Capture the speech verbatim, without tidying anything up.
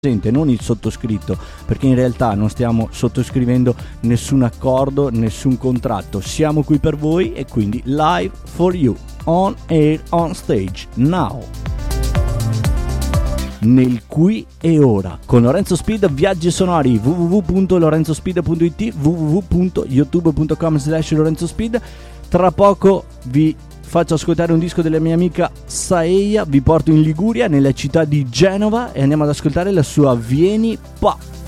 non il sottoscritto, perché in realtà non stiamo sottoscrivendo nessun accordo, nessun contratto. Siamo qui per voi e quindi live for you, on air, on stage, now. Nel qui e ora con Lorenzo Speed, viaggi sonori, w w w punto lorenzo speed punto i t, w w w punto youtube punto com slash lorenzo speed. Tra poco vi faccio ascoltare un disco della mia amica Saeia, vi porto in Liguria, nella città di Genova, e andiamo ad ascoltare la sua Vieni Pa.